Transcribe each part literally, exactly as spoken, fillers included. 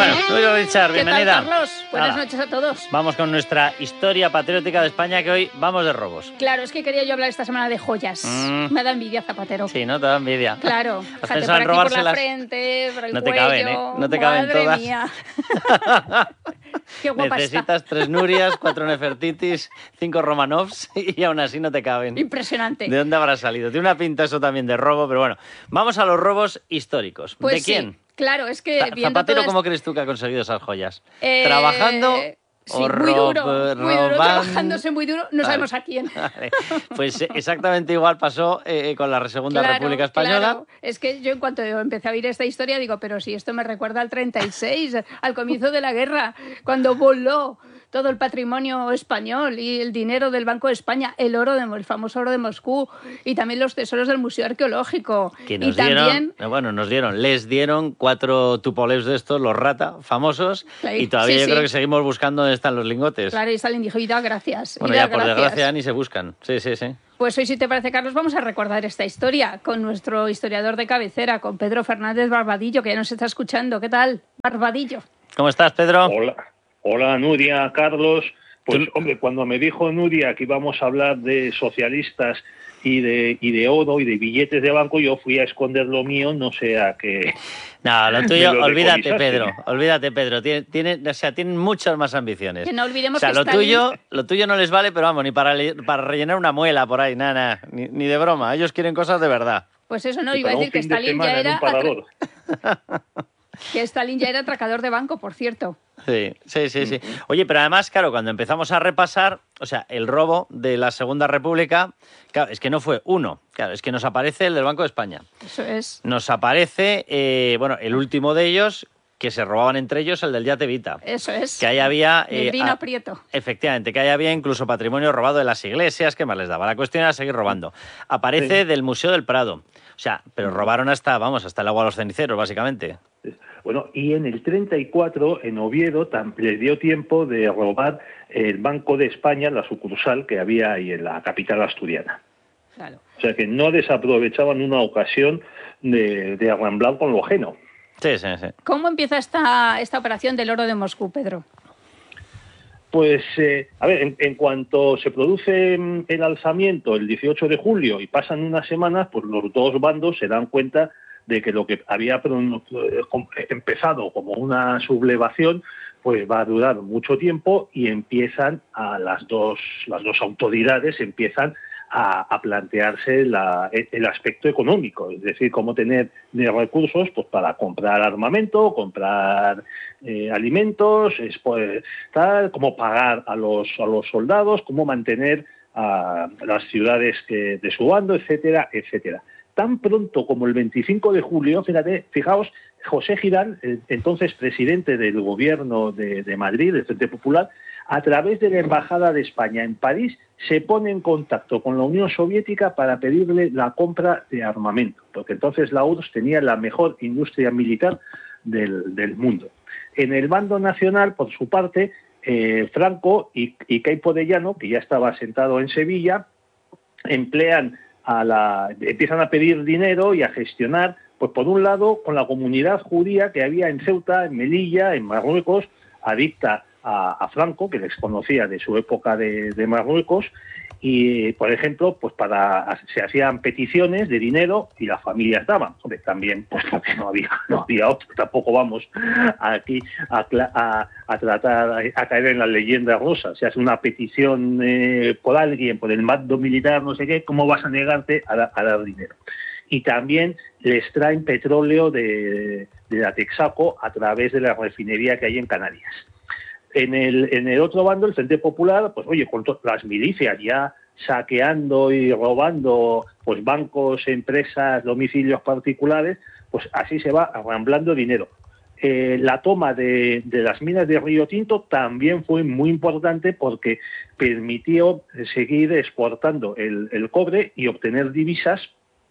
Bueno, Nuria Richard, bienvenida. ¿Qué tal, Carlos? Buenas Nada. noches a todos. Vamos con nuestra historia patriótica de España, que hoy vamos de robos. Claro, es que quería yo hablar esta semana de joyas. Mm. Me da envidia, Zapatero. Sí, ¿no? Te da envidia. Claro, ¿Has fíjate, pensado por en aquí, por la robárselas? frente, por el No te cuello. caben, ¿eh? No te caben Madre todas. mía. Qué guapa Necesitas está. tres Nurias, cuatro Nefertitis, cinco Romanovs y aún así no te caben. Impresionante. ¿De dónde habrá salido? Tiene una pinta eso también de robo, pero bueno. Vamos a los robos históricos. Pues ¿De quién? Sí, claro, es que Ta- viendo Zapatero, todas- ¿cómo crees tú que ha conseguido esas joyas? Eh, ¿Trabajando Sí, o muy duro, rob- muy duro, roban- trabajándose muy duro, no Vale. sabemos a quién. Vale. Pues eh, exactamente igual pasó eh, con la Segunda Claro, República Española. claro. Es que yo en cuanto empecé a oír esta historia digo, pero si esto me recuerda al treinta y seis, al comienzo de la guerra, cuando voló todo el patrimonio español y el dinero del Banco de España, el oro, de, el famoso oro de Moscú y también los tesoros del Museo Arqueológico. Que nos y también... dieron, bueno, nos dieron, les dieron cuatro tupoleus de estos, los rata, famosos, Claro, y todavía sí, yo sí. creo que seguimos buscando dónde están los lingotes. Claro, y Stalin dijo, y da gracias. Bueno, y da ya por gracias. desgracia ni se buscan. Sí, sí, sí. Pues hoy, si te parece, Carlos, vamos a recordar esta historia con nuestro historiador de cabecera, con Pedro Fernández Barbadillo, que ya nos está escuchando. ¿Qué tal, Barbadillo? ¿Cómo estás, Pedro? Hola, hola Nuria, Carlos. Pues Tú- hombre, cuando me dijo Nuria que íbamos a hablar de socialistas y de, y de oro y de billetes de banco, yo fui a esconder lo mío, no sé a qué... No, lo tuyo, Me lo olvídate, decomisaste. Pedro. Olvídate, Pedro. Tiene, tiene, o sea, tienen muchas más ambiciones. Que no olvidemos o sea, que lo Stalin- tuyo, lo tuyo no les vale, pero vamos, ni para, le- para rellenar una muela por ahí, nada, nada, ni, ni de broma. Ellos quieren cosas de verdad. Pues eso no, y iba a para un decir que fin de Stalin ya semana en era un parador. atra- que Stalin ya era atracador de banco, por cierto. Sí, sí, sí, sí. Oye, pero además, claro, cuando empezamos a repasar, o sea, el robo de la Segunda República, claro, es que no fue uno, claro, es que nos aparece el del Banco de España. Eso es. Nos aparece, eh, bueno, el último de ellos, que se robaban entre ellos, el del Yate Vita. Eso es. Que ahí había... El eh, vino a- Prieto. Efectivamente, que ahí había incluso patrimonio robado de las iglesias, ¿qué más les daba? La cuestión era seguir robando. Aparece Sí. del Museo del Prado. O sea, pero robaron hasta, vamos, hasta el agua a los ceniceros, básicamente. Bueno, y en el treinta y cuatro, en Oviedo, tam- les dio tiempo de robar el Banco de España, la sucursal que había ahí en la capital asturiana. Claro. O sea que no desaprovechaban una ocasión de, de arramblar con lo ajeno. Sí, sí, sí. ¿Cómo empieza esta, esta operación del oro de Moscú, Pedro? Pues, eh, a ver, en, en cuanto se produce mm, el alzamiento el dieciocho de julio y pasan unas semanas, pues los dos bandos se dan cuenta de que lo que había pron- eh, com- empezado como una sublevación, pues va a durar mucho tiempo y empiezan a las dos, las dos autoridades empiezan a, a plantearse la- el aspecto económico, es decir, cómo tener de recursos pues para comprar armamento, comprar eh, alimentos, es, pues, tal, cómo pagar a los, a los soldados, cómo mantener a las ciudades que, de su bando, etcétera, etcétera. Tan pronto como el veinticinco de julio, fíjate, fijaos, José Giral, el entonces presidente del gobierno de, de Madrid, del Frente Popular, a través de la Embajada de España en París, se pone en contacto con la Unión Soviética para pedirle la compra de armamento, porque entonces la U R S S tenía la mejor industria militar del, del mundo. En el bando nacional, por su parte, eh, Franco y, y Queipo de Llano, que ya estaba asentado en Sevilla, emplean a la, empiezan a pedir dinero y a gestionar, pues por un lado, con la comunidad judía que había en Ceuta, en Melilla, en Marruecos, adicta a, a Franco, que les conocía de su época de, de Marruecos, y, por ejemplo, pues para se hacían peticiones de dinero y las familias daban. Hombre, también, pues porque no había, no había otro, tampoco vamos aquí a, a, a tratar, a caer en las leyendas rosas. Se hace una petición eh, por alguien, por el mando militar, no sé qué, ¿cómo vas a negarte a, a dar dinero? Y también les traen petróleo de, de la Texaco a través de la refinería que hay en Canarias. En el, en el otro bando, el Frente Popular, pues oye, con las milicias ya saqueando y robando pues bancos, empresas, domicilios particulares, pues así se va arramblando dinero. Eh, la toma de, de las minas de Río Tinto también fue muy importante porque permitió seguir exportando el, el cobre y obtener divisas,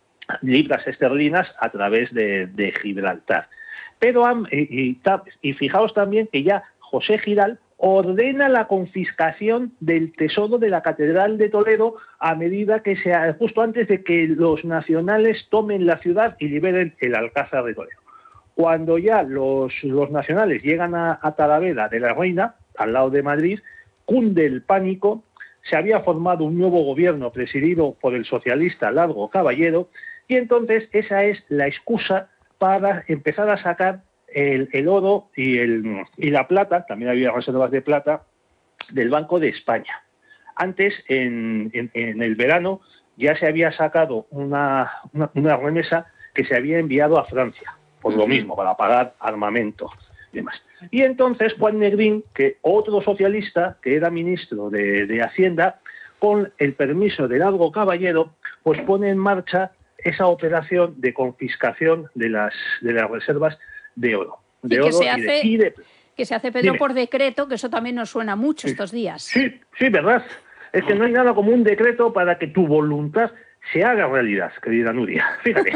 libras esterlinas, a través de, de Gibraltar. Pero, y, y, y fijaos también que ya José Giral ordena la confiscación del tesoro de la Catedral de Toledo a medida que sea justo antes de que los nacionales tomen la ciudad y liberen el Alcázar de Toledo. Cuando ya los, los nacionales llegan a, a Talavera de la Reina, al lado de Madrid, cunde el pánico. Se había formado un nuevo gobierno presidido por el socialista Largo Caballero, y entonces esa es la excusa para empezar a sacar el, el oro y, el, y la plata, también había reservas de plata, del Banco de España. Antes, en, en, en el verano, ya se había sacado una, una, una remesa que se había enviado a Francia, por lo mismo, para pagar armamento y demás. Y entonces Juan Negrín, que otro socialista, que era ministro de, de Hacienda, con el permiso de Largo Caballero, pues pone en marcha esa operación de confiscación de las, de las reservas de oro. De y que oro se y hace, de, y de, que se hace, Pedro, dime. por decreto, que eso también nos suena mucho estos días. Sí, sí, ¿verdad? Es que no hay nada como un decreto para que tu voluntad se haga realidad, querida Nuria. Fíjate.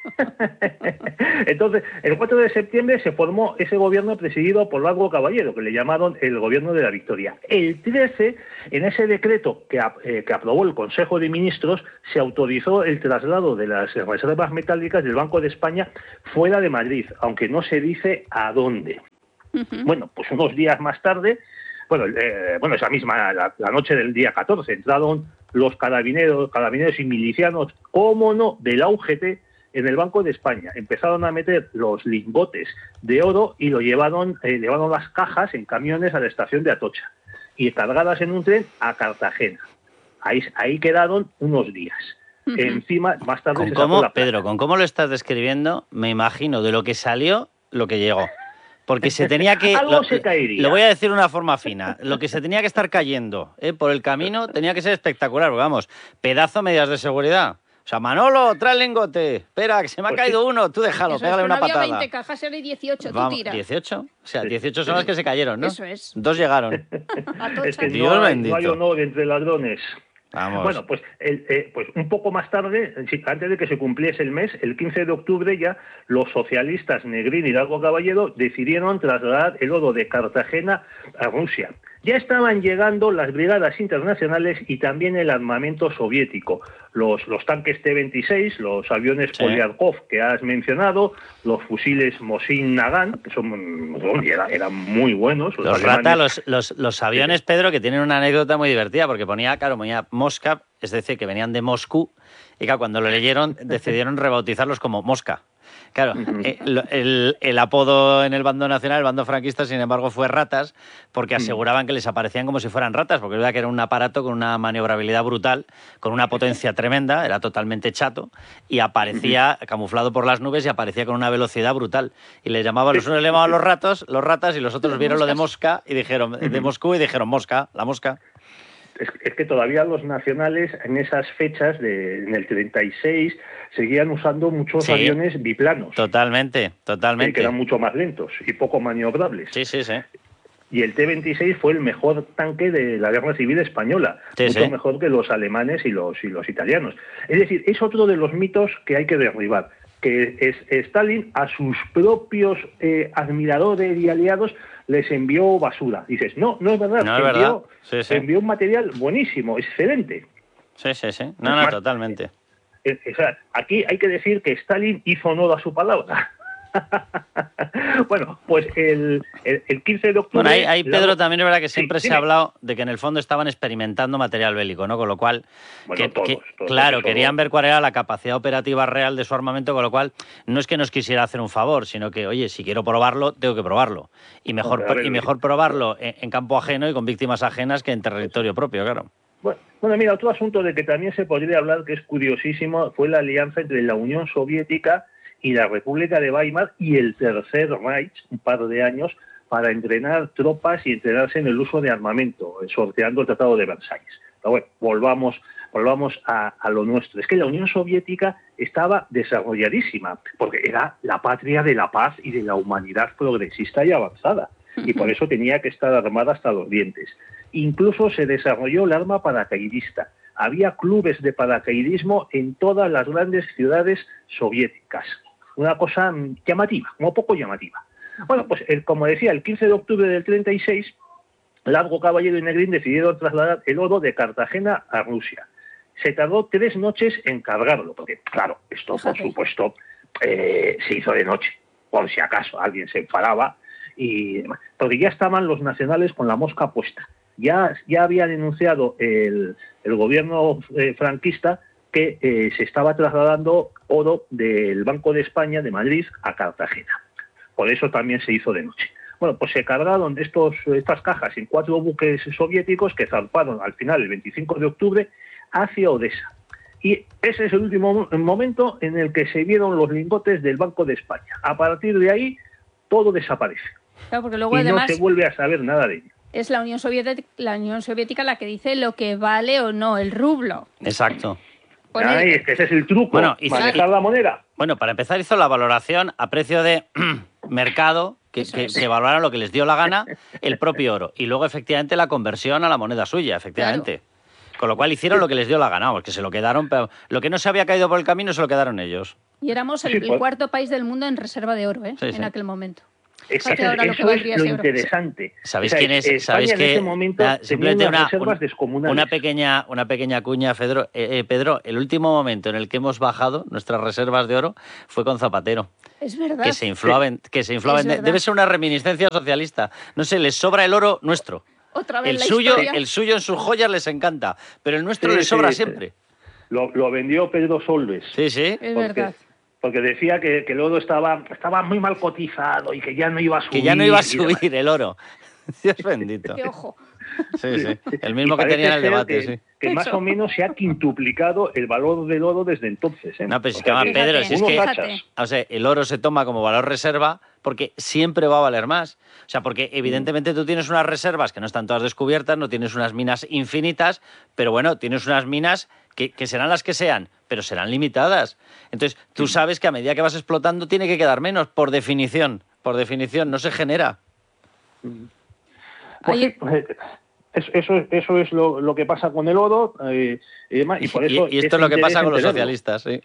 Entonces, el cuatro de septiembre se formó ese gobierno presidido por Largo Caballero, que le llamaron el Gobierno de la Victoria. El trece, en ese decreto que, eh, que aprobó el Consejo de Ministros, se autorizó el traslado de las reservas metálicas del Banco de España fuera de Madrid, aunque no se dice a dónde. Uh-huh. Bueno, pues unos días más tarde, bueno, eh, bueno esa misma, la, la noche del día catorce, entraron los carabineros, carabineros y milicianos, cómo no, de la U G T en el Banco de España. Empezaron a meter los lingotes de oro y lo llevaron, eh, llevaron las cajas en camiones a la estación de Atocha y cargadas en un tren a Cartagena. Ahí, ahí quedaron unos días. Uh-huh. Encima, más tarde ¿Con se cómo, sacó la plata. Pedro, con cómo lo estás describiendo, me imagino de lo que salió, lo que llegó. Porque se tenía que... Algo lo, se caería. Lo voy a decir de una forma fina. Lo que se tenía que estar cayendo ¿eh? por el camino tenía que ser espectacular. Porque, vamos, pedazo medidas de seguridad. O sea, Manolo, trae el lingote. Espera, que se me ha pues caído sí. uno. Tú déjalo, Eso pégale es, una no patada. Había veinte cajas, eran dieciocho, vamos, tú tira. ¿dieciocho? O sea, dieciocho son las que se cayeron, ¿no? Eso es. Dos llegaron. Es que Dios no hay, bendito. no hay honor entre ladrones. Vamos. Bueno, pues, el, eh, pues un poco más tarde, antes de que se cumpliese el mes, el quince de octubre ya, los socialistas Negrín y Largo Caballero decidieron trasladar el oro de Cartagena a Rusia. Ya estaban llegando las brigadas internacionales y también el armamento soviético. Los, los tanques T veintiséis, los aviones sí. Poliarkov que has mencionado, los fusiles Mosin Nagant, que son, eran, eran muy buenos. Los, los Rata, los, los, los aviones, sí. Pedro, que tienen una anécdota muy divertida, porque ponía, claro, ponía Mosca, es decir, que venían de Moscú, y claro, cuando lo leyeron decidieron rebautizarlos como Mosca. Claro, uh-huh. el, el, el apodo en el bando nacional, el bando franquista, sin embargo, fue Ratas, porque aseguraban que les aparecían como si fueran ratas, porque es verdad que era un aparato con una maniobrabilidad brutal, con una potencia tremenda, era totalmente chato, y aparecía uh-huh. camuflado por las nubes y aparecía con una velocidad brutal. Y le llamaban, los unos le llamaban los ratos, los ratas, y los otros vieron lo de Mosca y dijeron, de Moscú y dijeron Mosca, la mosca. Es que todavía los nacionales en esas fechas, de, en el treinta y seis, seguían usando muchos sí, aviones biplanos. Totalmente, totalmente. Que eran mucho más lentos y poco maniobrables. Sí, sí, sí. Y el T veintiséis fue el mejor tanque de la Guerra Civil Española, sí, mucho sí. mejor que los alemanes y los, y los italianos. Es decir, es otro de los mitos que hay que derribar, que es, Stalin a sus propios eh, admiradores y aliados les envió basura. Dices, no, no es verdad, no es envió, verdad. Sí, sí. envió un material buenísimo, excelente. Sí, sí, sí. No, no, totalmente. Eh, eh, o sea, aquí hay que decir que Stalin hizo honor a su palabra. Bueno, pues el, el, el quince de octubre... Bueno, ahí, ahí Pedro, la... también es verdad que siempre sí, se ha hablado de que en el fondo estaban experimentando material bélico, ¿no? Con lo cual, bueno, que, todos, que, todos, claro, todos, querían todos. ver cuál era la capacidad operativa real de su armamento, con lo cual no es que nos quisiera hacer un favor, sino que, oye, si quiero probarlo, tengo que probarlo. Y mejor, Hombre, ver, y mejor probarlo en, en campo ajeno y con víctimas ajenas que en territorio propio, claro. Bueno, bueno, mira, otro asunto de que también se podría hablar, que es curiosísimo, fue la alianza entre la Unión Soviética y la República de Weimar y el Tercer Reich, un par de años, para entrenar tropas y entrenarse en el uso de armamento, sorteando el Tratado de Versalles. Pero bueno, volvamos, volvamos a, a lo nuestro. Es que la Unión Soviética estaba desarrolladísima, porque era la patria de la paz y de la humanidad progresista y avanzada, y por eso tenía que estar armada hasta los dientes. Incluso se desarrolló el arma paracaidista. Había clubes de paracaidismo en todas las grandes ciudades soviéticas. Una cosa llamativa, como poco llamativa. Bueno, pues el, como decía, el quince de octubre del treinta y seis, Largo Caballero y Negrín decidieron trasladar el oro de Cartagena a Rusia. Se tardó tres noches en cargarlo, porque, claro, esto, por supuesto, eh, se hizo de noche. por si acaso alguien se enfadaba, y porque ya estaban los nacionales con la mosca puesta. Ya, ya había denunciado el, el gobierno eh, franquista que eh, se estaba trasladando oro del Banco de España de Madrid a Cartagena. Por eso también se hizo de noche. Bueno, pues se cargaron de estos, estas cajas en cuatro buques soviéticos que zarparon al final, el veinticinco de octubre, hacia Odessa. Y ese es el último momento en el que se vieron los lingotes del Banco de España. A partir de ahí, todo desaparece. Claro, porque luego y además no se vuelve a saber nada de ello. Es la Unión Soviética, la Unión Soviética la que dice lo que vale o no el rublo. Exacto. Pone... Ay, es que ese es el truco, bueno, y, manejar y, la moneda. Bueno, para empezar hizo la valoración a precio de mercado, que, que, que valoraron lo que les dio la gana, el propio oro. Y luego, efectivamente, la conversión a la moneda suya, efectivamente. Claro. Con lo cual hicieron lo que les dio la gana, porque se lo quedaron, pero lo que no se había caído por el camino se lo quedaron ellos. Y éramos el, sí, pues. el cuarto país del mundo en reserva de oro, ¿eh? Sí, en sí. aquel momento. Exacto, eso lo que es lo interesante. ¿Sabéis o sea, quién es? España ¿Sabéis que en ese momento uh, simplemente tenía unas una, reservas un, descomunales? Una pequeña, una pequeña cuña, Pedro, eh, eh, Pedro, el último momento en el que hemos bajado nuestras reservas de oro fue con Zapatero. Es verdad. Que se infló, sí. que se infló Debe ser una reminiscencia socialista. No sé, les sobra el oro nuestro. Otra vez el la suyo, historia. el suyo en sus joyas les encanta, pero el nuestro sí, les sobra sí, siempre. Sí. Lo, lo vendió Pedro Solbes. Sí, sí. Es porque, verdad. Porque decía que, que el oro estaba, estaba muy mal cotizado y que ya no iba a subir. Que ya no iba a subir el oro. Dios bendito. ¡Qué ojo! Sí, sí. El mismo que tenía en el debate, que, sí. Que más o menos se ha quintuplicado el valor del oro desde entonces. ¿eh? No, pero si o que sea, va, que Pedro, si es que fíjate. o sea, el oro se toma como valor reserva porque siempre va a valer más. O sea, porque evidentemente tú tienes unas reservas que no están todas descubiertas, no tienes unas minas infinitas, pero bueno, tienes unas minas que, que serán las que sean, pero serán limitadas. Entonces, tú sabes que a medida que vas explotando tiene que quedar menos, por definición. Por definición, no se genera. Pues sí, pues, eso, eso es lo, lo que pasa con el oro eh, y demás. Y, por eso y, y esto es lo que pasa con los socialistas, sí.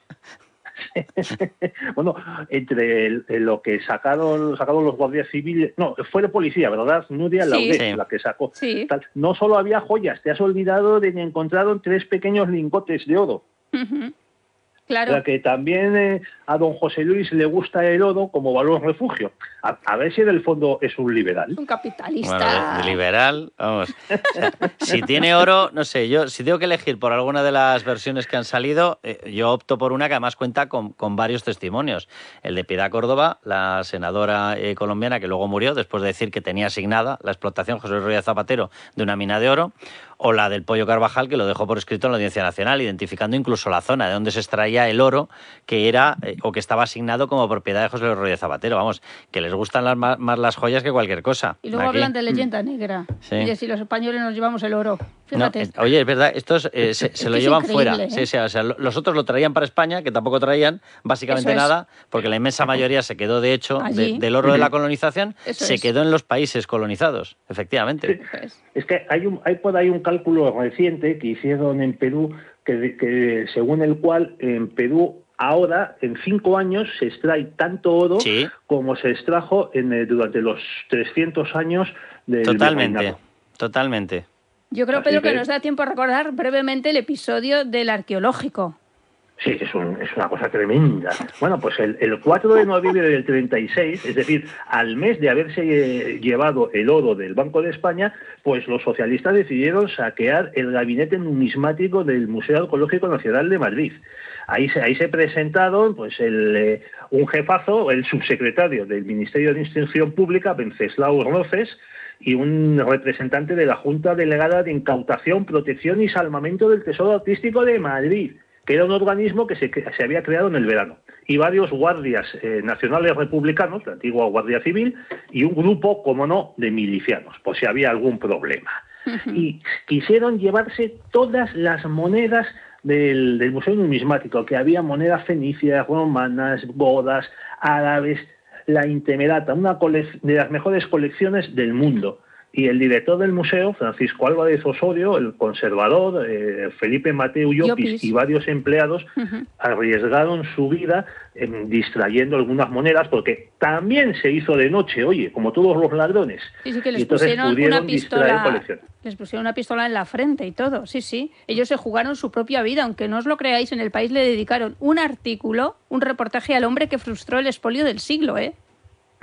Bueno, entre el, lo que sacaron, sacaron los guardias civiles, no, fue de policía, ¿verdad? Nuria sí, Laudet, sí. la que sacó. Sí. Tal. No solo había joyas, te has olvidado de que encontraron tres pequeños lingotes de oro. Uh-huh. Claro. O sea que también eh, a don José Luis le gusta el oro como valor refugio. A, a ver si en el fondo es un liberal. Un capitalista. Bueno, de liberal, vamos. O sea, si tiene oro, no sé, yo si tengo que elegir por alguna de las versiones que han salido, eh, yo opto por una que además cuenta con, con varios testimonios. El de Piedad Córdoba, la senadora eh, colombiana que luego murió después de decir que tenía asignada la explotación José Luis Rodríguez Zapatero de una mina de oro, o la del Pollo Carvajal, que lo dejó por escrito en la Audiencia Nacional, identificando incluso la zona de donde se extraía el oro que era eh, o que estaba asignado como propiedad de José Luis Rodríguez Zapatero. Vamos, que les gustan las, más, más las joyas que cualquier cosa. Y luego Aquí. hablan de leyenda negra. Sí. Y de si los españoles nos llevamos el oro. Fíjate. No, oye, es verdad, estos eh, se, se lo llevan fuera. ¿eh? Sí, sí, o sea, los otros lo traían para España, que tampoco traían básicamente es. nada, porque la inmensa mayoría se quedó, de hecho, de, del oro de la colonización, Eso se es. quedó en los países colonizados, efectivamente. Sí. Es que hay, un, hay por ahí un cálculo reciente que hicieron en Perú, que, que según el cual en Perú ahora, en cinco años, se extrae tanto oro sí. como se extrajo en el, durante los trescientos años del Totalmente, virreinato. Totalmente. Yo creo, Así Pedro, que... que nos da tiempo a recordar brevemente el episodio del arqueológico. Sí, es, un, es una cosa tremenda. Bueno, pues el, el cuatro de noviembre del treinta y seis, es decir, al mes de haberse llevado el oro del Banco de España, pues los socialistas decidieron saquear el gabinete numismático del Museo Arqueológico Nacional de Madrid. Ahí se, ahí se presentaron pues el, eh, un jefazo, el subsecretario del Ministerio de Instrucción Pública, Venceslao Roces, y un representante de la Junta Delegada de Incautación, Protección y Salvamento del Tesoro Artístico de Madrid, que era un organismo que se, que se había creado en el verano, y varios guardias eh, nacionales republicanos, la antigua Guardia Civil, y un grupo, como no, de milicianos, por si había algún problema. Uh-huh. Y quisieron llevarse todas las monedas del, del Museo Numismático, que había monedas fenicias, romanas, godas, árabes, la Intemerata, una de las mejores colecciones del mundo. Y el director del museo, Francisco Álvarez Osorio, el conservador, eh, Felipe Mateu Llopis, Llopis y varios empleados uh-huh. arriesgaron su vida eh, distrayendo algunas monedas, porque también se hizo de noche, oye, como todos los ladrones. Sí, sí, que les y entonces pusieron pudieron una pistola, les pusieron una pistola en la frente y todo, sí, sí. Ellos se jugaron su propia vida, aunque no os lo creáis, en El País le dedicaron un artículo, un reportaje al hombre que frustró el expolio del siglo, ¿eh?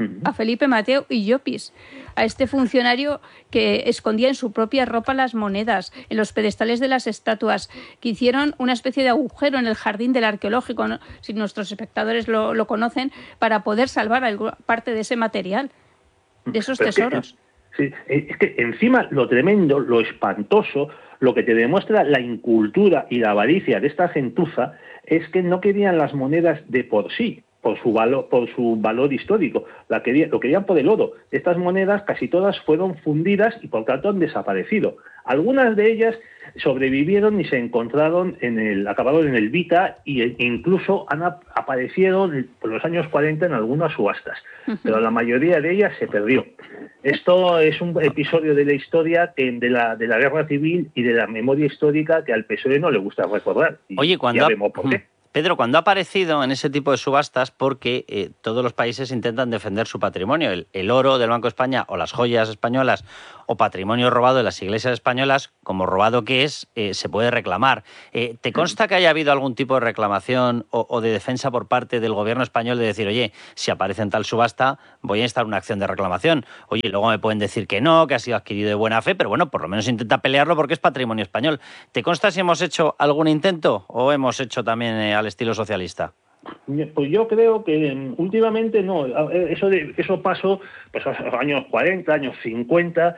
a Felipe Mateo y Llopis, a este funcionario que escondía en su propia ropa las monedas, en los pedestales de las estatuas, que hicieron una especie de agujero en el jardín del arqueológico, ¿no? Si nuestros espectadores lo, lo conocen, para poder salvar alguna parte de ese material, de esos Pero tesoros. Es que, sí, es que encima lo tremendo, lo espantoso, lo que te demuestra la incultura y la avaricia de esta gentuza es que no querían las monedas de por sí, por su valor, por su valor histórico, la querían, lo querían por el oro. Estas monedas casi todas fueron fundidas y por tanto han desaparecido. Algunas de ellas sobrevivieron y se encontraron en el, acabaron en el Vita e incluso han ap aparecieron por los años cuarenta en algunas subastas, pero la mayoría de ellas se perdió. Esto es un episodio de la historia que, de, la, de la guerra civil y de la memoria histórica que al P S O E no le gusta recordar. Y Oye, cuando ya ha... vemos por qué. Pedro, cuando ha aparecido en ese tipo de subastas, porque eh, todos los países intentan defender su patrimonio, el, el oro del Banco de España o las joyas españolas o patrimonio robado de las iglesias españolas, como robado que es, eh, se puede reclamar. Eh, ¿Te consta que haya habido algún tipo de reclamación o, o de defensa por parte del gobierno español de decir, oye, si aparece en tal subasta, voy a instar una acción de reclamación? Oye, luego me pueden decir que no, que ha sido adquirido de buena fe, pero bueno, por lo menos intenta pelearlo porque es patrimonio español. ¿Te consta si hemos hecho algún intento o hemos hecho también eh, al estilo socialista? Pues yo creo que últimamente no. Eso de, eso pasó pues a los años cuarenta, años cincuenta,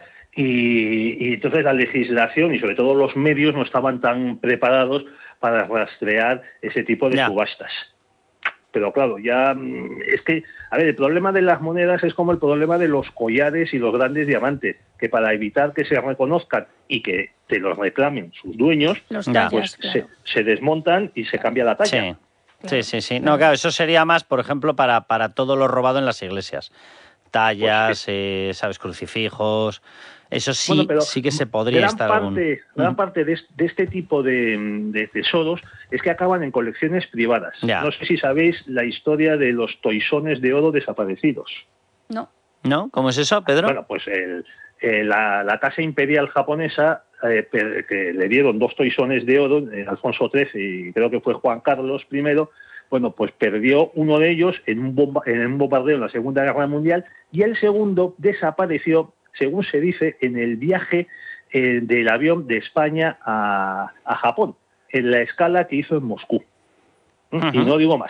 y, y entonces la legislación y sobre todo los medios no estaban tan preparados para rastrear ese tipo de ya. subastas. Pero claro, ya es que, a ver, el problema de las monedas es como el problema de los collares y los grandes diamantes, que para evitar que se reconozcan y que te los reclamen sus dueños, Los pues tallas, claro. se, se desmontan y se cambia la talla. Sí. Sí, sí, sí. No, claro, eso sería más, por ejemplo, para, para todo lo robado en las iglesias. Tallas, pues sí. eh, ¿sabes? Crucifijos. Eso sí, bueno, pero sí que se podría gran estar parte, algún... Gran parte de, de este tipo de, de tesoros es que acaban en colecciones privadas. Ya. No sé si sabéis la historia de los toisones de oro desaparecidos. No. ¿No? ¿Cómo es eso, Pedro? Bueno, pues el, el, la, la Casa Imperial japonesa, eh, que le dieron dos toisones de oro, eh, Alfonso trece y creo que fue Juan Carlos primero, bueno, pues perdió uno de ellos en un, bomba, en un bombardeo en la Segunda Guerra Mundial y el segundo desapareció, según se dice, en el viaje eh, del avión de España a, a Japón, en la escala que hizo en Moscú. Uh-huh. Y no digo más.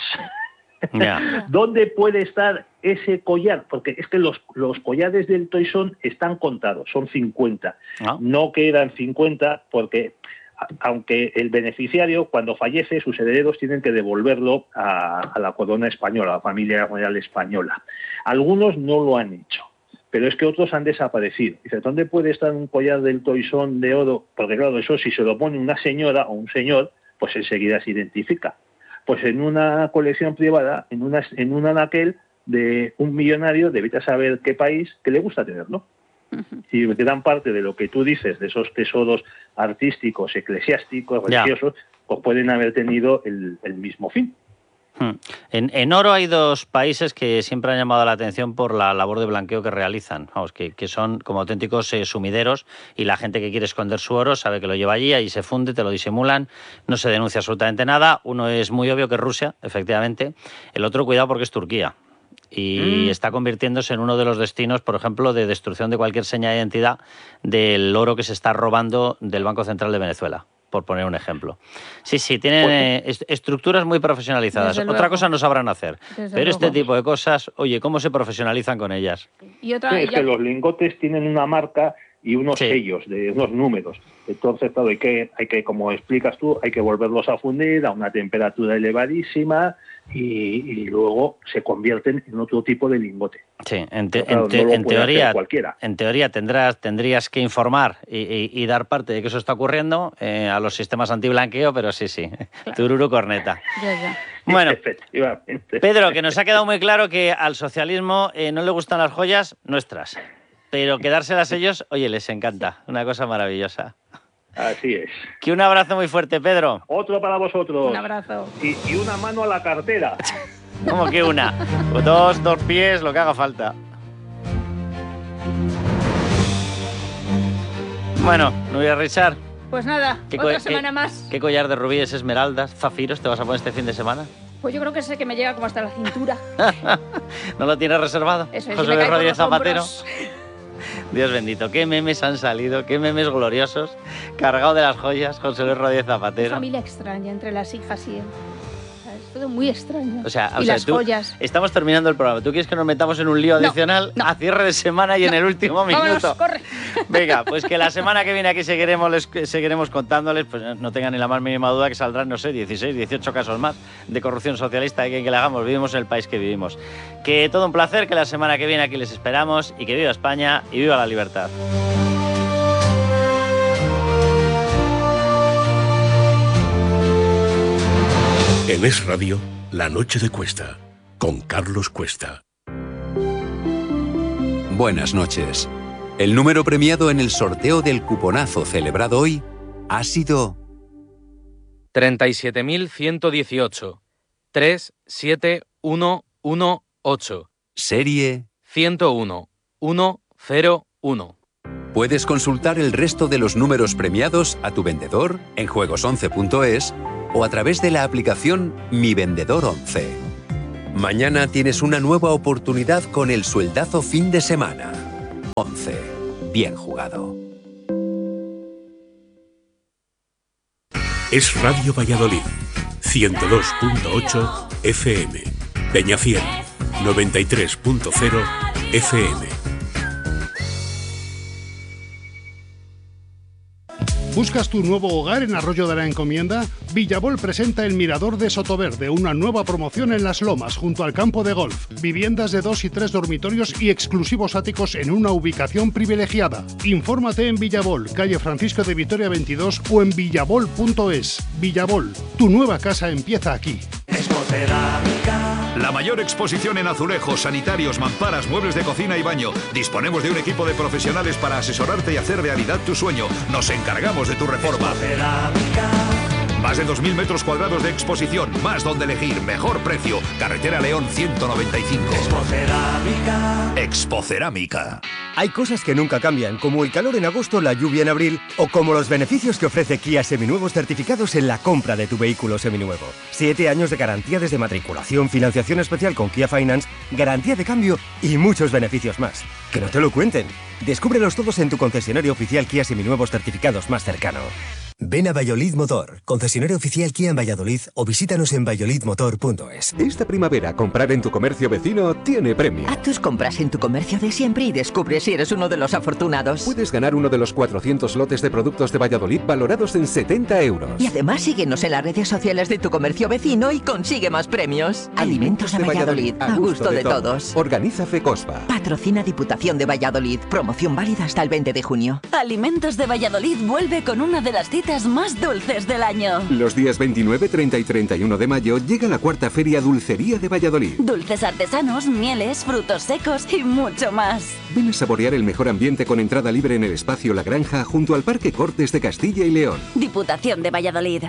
Yeah. ¿Dónde puede estar ese collar? Porque es que los, los collares del toisón están contados, son cincuenta. ¿No? No quedan cincuenta porque, aunque el beneficiario, cuando fallece, sus herederos tienen que devolverlo a, a la corona española, a la familia real española. Algunos no lo han hecho, pero es que otros han desaparecido. Dice, ¿dónde puede estar un collar del toisón de oro? Porque claro, eso si se lo pone una señora o un señor, pues enseguida se identifica. Pues en una colección privada, en una en un anaquel de un millonario, debes saber qué país que le gusta tenerlo. Uh-huh. Y gran parte de lo que tú dices, de esos tesoros artísticos, eclesiásticos, religiosos, yeah. pues pueden haber tenido el, el mismo fin. En, en oro hay dos países que siempre han llamado la atención por la labor de blanqueo que realizan, vamos, que, que son como auténticos eh, sumideros, y la gente que quiere esconder su oro sabe que lo lleva allí, ahí se funde, te lo disimulan, no se denuncia absolutamente nada. Uno es muy obvio que es Rusia, efectivamente, el otro cuidado porque es Turquía. Y mm. está convirtiéndose en uno de los destinos, por ejemplo, de destrucción de cualquier seña de identidad del oro que se está robando del Banco Central de Venezuela, por poner un ejemplo. Sí, sí, tienen eh, est estructuras muy profesionalizadas. Desde Otra luego. cosa no sabrán hacer. Desde pero luego. Este tipo de cosas, oye, ¿cómo se profesionalizan con ellas? Y otra, sí, es ya... que los lingotes tienen una marca y unos sí. sellos, de unos números. Entonces, claro, hay que, hay que, como explicas tú, hay que volverlos a fundir a una temperatura elevadísima y, y luego se convierten en otro tipo de lingote. Sí, en, te, claro, en, te, no en teoría, en teoría tendrás, tendrías que informar y, y, y dar parte de que eso está ocurriendo eh, a los sistemas antiblanqueo, pero sí, sí, claro. Tururu corneta. Ya, ya. Bueno, Pedro, que nos ha quedado muy claro que al socialismo eh, no le gustan las joyas nuestras, pero quedárselas ellos, oye, les encanta, una cosa maravillosa. Así es. Que un abrazo muy fuerte, Pedro. Otro para vosotros. Un abrazo. Y, y una mano a la cartera. ¿Cómo que una? Dos, dos pies, lo que haga falta. Bueno, Nuria Richard. Pues nada, otra semana qué, más. ¿Qué collar de rubíes, esmeraldas, zafiros te vas a poner este fin de semana? Pues yo creo que es el que me llega como hasta la cintura. ¿No lo tienes reservado? Eso es, José me Luis cae por Rodríguez los Zapatero. hombros. Dios bendito, qué memes han salido, qué memes gloriosos, cargado de las joyas, José Luis Rodríguez Una Zapatero. familia extraña entre las hijas y él. O sea, es todo muy extraño. O sea, y o sea, las tú, joyas. estamos terminando el programa. ¿Tú quieres que nos metamos en un lío No, adicional no. a cierre de semana y No. en el último minuto? Vámonos, corre. Venga, pues que la semana que viene aquí seguiremos, les, seguiremos contándoles, pues no tengan ni la más mínima duda que saldrán, no sé, dieciséis, dieciocho casos más de corrupción socialista que, que le hagamos. Vivimos en el país que vivimos. Que todo un placer, que la semana que viene aquí les esperamos y que viva España y viva la libertad. En Es Radio, La Noche de Cuesta, con Carlos Cuesta. Buenas noches. El número premiado en el sorteo del cuponazo celebrado hoy ha sido treinta y siete mil ciento dieciocho, tres siete uno uno ocho, serie. ciento uno, ciento uno. Puedes consultar el resto de los números premiados a tu vendedor en juegos once punto es o a través de la aplicación Mi Vendedor once. Mañana tienes una nueva oportunidad con el sueldazo fin de semana. once. Bien jugado. Es Radio Valladolid, ciento dos punto ocho F M. Peñafiel, noventa y tres punto cero F M. ¿Buscas tu nuevo hogar en Arroyo de la Encomienda? Villabol presenta el Mirador de Sotoverde, una nueva promoción en Las Lomas, junto al campo de golf. Viviendas de dos y tres dormitorios y exclusivos áticos en una ubicación privilegiada. Infórmate en Villabol, calle Francisco de Vitoria veintidós o en villabol punto es. Villabol, tu nueva casa empieza aquí. La mayor exposición en azulejos, sanitarios, mamparas, muebles de cocina y baño. Disponemos de un equipo de profesionales para asesorarte y hacer realidad tu sueño. Nos encargamos de tu reforma. Más de dos mil metros cuadrados de exposición, más donde elegir, mejor precio. Carretera León ciento noventa y cinco. Expocerámica. Expocerámica. Hay cosas que nunca cambian, como el calor en agosto, la lluvia en abril, o como los beneficios que ofrece Kia Seminuevos certificados en la compra de tu vehículo seminuevo. Siete años de garantía desde matriculación, financiación especial con Kia Finance, garantía de cambio y muchos beneficios más. Que no te lo cuenten. Descúbrelos todos en tu concesionario oficial Kia Seminuevos certificados más cercano. Ven a Valladolid Motor, concesionario oficial Kia en Valladolid, o visítanos en valladolid motor punto es. Esta primavera, comprar en tu comercio vecino tiene premio. Haz tus compras en tu comercio de siempre y descubre si eres uno de los afortunados. Puedes ganar uno de los cuatrocientos lotes de productos de Valladolid valorados en setenta euros. Y además síguenos en las redes sociales de tu comercio vecino y consigue más premios. Alimentos de Valladolid, a gusto de todos. Organiza FECOSPA. Patrocina Diputación de Valladolid. Promoción válida hasta el veinte de junio. Alimentos de Valladolid vuelve con una de las citas más dulces del año. Los días veintinueve, treinta y treinta y uno de mayo llega la cuarta Feria Dulcería de Valladolid. Dulces artesanos, mieles, frutos secos y mucho más. Ven a saborear el mejor ambiente con entrada libre en el espacio La Granja junto al Parque Cortes de Castilla y León. Diputación de Valladolid.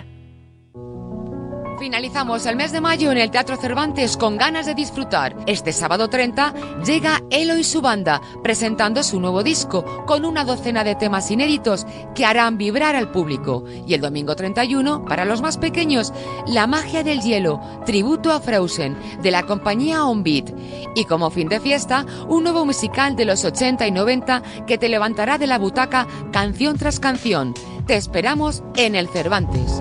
Finalizamos el mes de mayo en el Teatro Cervantes con ganas de disfrutar. Este sábado treinta llega Elo y su banda presentando su nuevo disco con una docena de temas inéditos que harán vibrar al público. Y el domingo treinta y uno, para los más pequeños, La magia del hielo, tributo a Frozen, de la compañía On Beat. Y como fin de fiesta, un nuevo musical de los ochenta y noventa que te levantará de la butaca canción tras canción. Te esperamos en el Cervantes.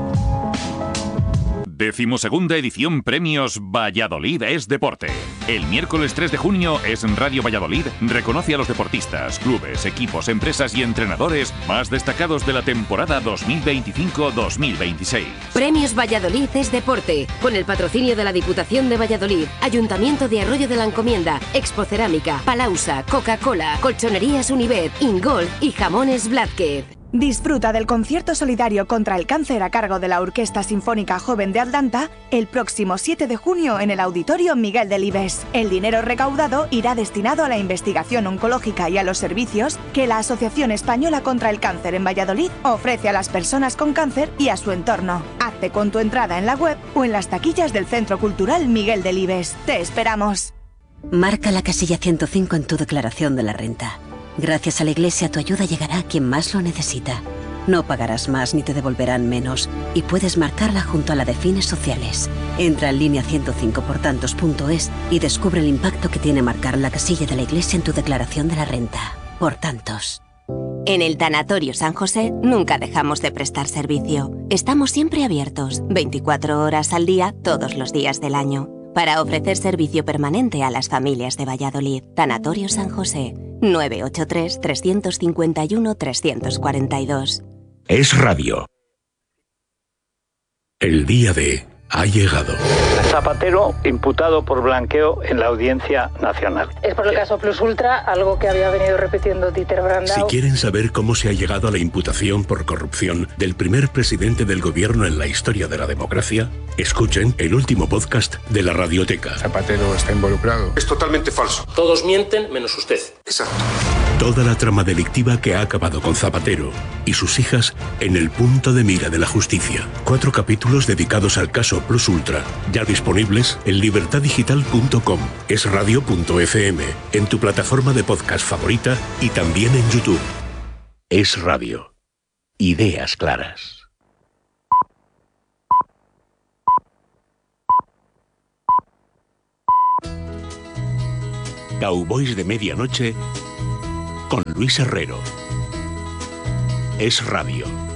Decimosegunda edición Premios Valladolid es Deporte. El miércoles tres de junio es Radio Valladolid reconoce a los deportistas, clubes, equipos, empresas y entrenadores más destacados de la temporada dos mil veinticinco dos mil veintiséis. Premios Valladolid es Deporte, con el patrocinio de la Diputación de Valladolid, Ayuntamiento de Arroyo de la Encomienda, Expocerámica, Palausa, Coca-Cola, Colchonerías Univet, Ingol y Jamones Blázquez. Disfruta del concierto solidario contra el cáncer a cargo de la Orquesta Sinfónica Joven de Atlanta el próximo siete de junio en el Auditorio Miguel Delibes. El dinero recaudado irá destinado a la investigación oncológica y a los servicios que la Asociación Española contra el Cáncer en Valladolid ofrece a las personas con cáncer y a su entorno. Hazte con tu entrada en la web o en las taquillas del Centro Cultural Miguel Delibes. ¡Te esperamos! Marca la casilla ciento cinco en tu declaración de la renta. Gracias a la Iglesia, tu ayuda llegará a quien más lo necesita. No pagarás más ni te devolverán menos y puedes marcarla junto a la de fines sociales. Entra en línea ciento cinco por tantos punto es y descubre el impacto que tiene marcar la casilla de la Iglesia en tu declaración de la renta. Por tantos. En el Tanatorio San José nunca dejamos de prestar servicio. Estamos siempre abiertos, veinticuatro horas al día, todos los días del año, para ofrecer servicio permanente a las familias de Valladolid. Tanatorio San José, nueve ocho tres, tres cinco uno, tres cuatro dos. Es Radio. El día de ha llegado. Zapatero imputado por blanqueo en la Audiencia Nacional. Es por el caso Plus Ultra, algo que había venido repitiendo Dieter Brandau. Si quieren saber cómo se ha llegado a la imputación por corrupción del primer presidente del gobierno en la historia de la democracia, escuchen el último podcast de la Radioteca. Zapatero está involucrado. Es totalmente falso. Todos mienten menos usted. Exacto. Toda la trama delictiva que ha acabado con Zapatero y sus hijas en el punto de mira de la justicia. Cuatro capítulos dedicados al caso Plus Ultra, ya disponibles en libertad digital punto com, es radio punto efe eme, en tu plataforma de podcast favorita y también en YouTube. Es Radio. Ideas claras. Cowboys de Medianoche con Luis Herrero. Es Radio.